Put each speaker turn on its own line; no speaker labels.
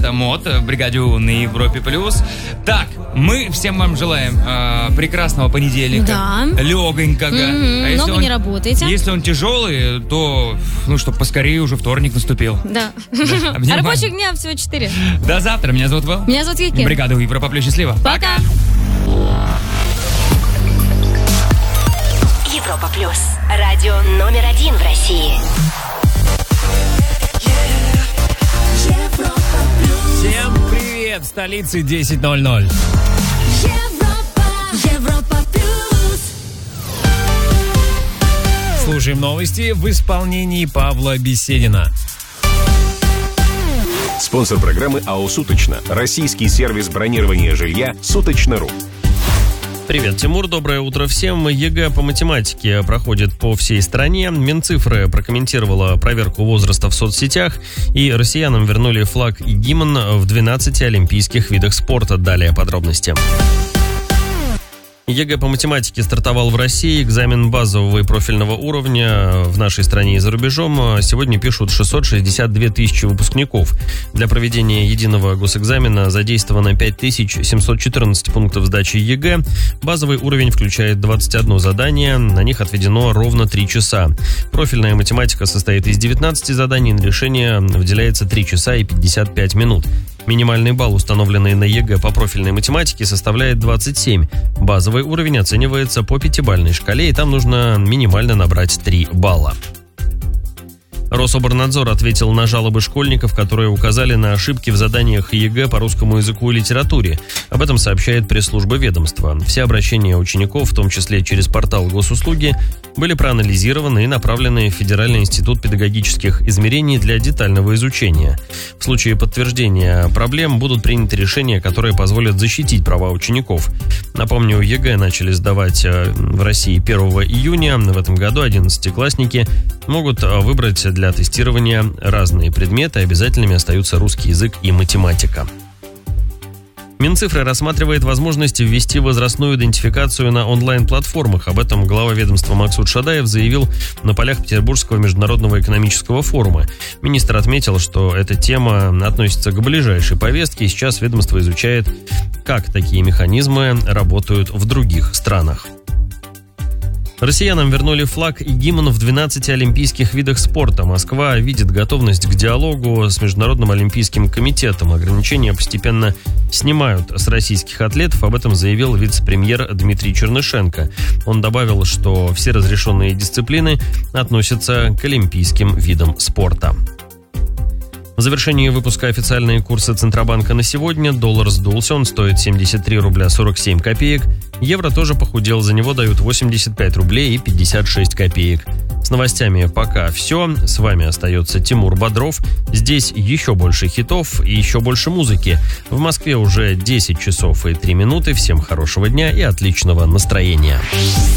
Это МОД в бригаде У на Европе плюс. Так, мы всем вам желаем прекрасного понедельника.
Да.
Легонького.
А много не работаете.
Если он тяжелый, то, чтобы поскорее уже вторник наступил.
Да. А рабочих дня всего 4.
До завтра. Меня зовут Вэл.
Меня зовут Вики.
Бригада У Европа плюс. Счастливо.
Пока.
Европа плюс. Радио номер 1 в России.
Всем привет! В столице 10:00.
Европа плюс.
Слушаем новости в исполнении Павла Беседина.
Спонсор программы АО «Суточно». Российский сервис бронирования жилья «Суточно.ру».
Привет, Тимур, доброе утро всем. ЕГЭ по математике проходит по всей стране. Минцифры прокомментировала проверку возраста в соцсетях, и россиянам вернули флаг и гимн в 12 олимпийских видах спорта. Далее подробности. ЕГЭ по математике стартовал в России. Экзамен базового и профильного уровня в нашей стране и за рубежом сегодня пишут 662 тысячи выпускников. Для проведения единого госэкзамена задействовано 5714 пунктов сдачи ЕГЭ. Базовый уровень включает 21 задание, на них отведено ровно 3 часа. Профильная математика состоит из 19 заданий, на решение выделяется 3 часа и 55 минут. Минимальный балл, установленный на ЕГЭ по профильной математике, составляет 27. Базовый уровень оценивается по 5-бальной шкале, и там нужно минимально набрать 3 балла. Рособорнадзор ответил на жалобы школьников, которые указали на ошибки в заданиях ЕГЭ по русскому языку и литературе. Об этом сообщает пресс-служба ведомства. Все обращения учеников, в том числе через портал госуслуги, были проанализированы и направлены в Федеральный институт педагогических измерений для детального изучения. В случае подтверждения проблем будут приняты решения, которые позволят защитить права учеников. Напомню, ЕГЭ начали сдавать в России 1 июня. В этом году 11-классники могут выбрать для тестирования разные предметы. Обязательными остаются русский язык и математика. Минцифры рассматривает возможность ввести возрастную идентификацию на онлайн-платформах. Об этом глава ведомства Максут Шадаев заявил на полях Петербургского международного экономического форума. Министр отметил, что эта тема относится к ближайшей повестке, и сейчас ведомство изучает, как такие механизмы работают в других странах. Россиянам вернули флаг и гимн в 12 олимпийских видах спорта. Москва видит готовность к диалогу с Международным олимпийским комитетом. Ограничения постепенно снимают с российских атлетов. Об этом заявил вице-премьер Дмитрий Чернышенко. Он добавил, что все разрешенные дисциплины относятся к олимпийским видам спорта. В завершении выпуска официальные курсы Центробанка на сегодня. Доллар сдулся, он стоит 73 рубля 47 копеек. Евро тоже похудел, за него дают 85 рублей и 56 копеек. С новостями пока все. С вами остается Тимур Бодров. Здесь еще больше хитов и еще больше музыки. В Москве уже 10 часов и 3 минуты. Всем хорошего дня и отличного настроения.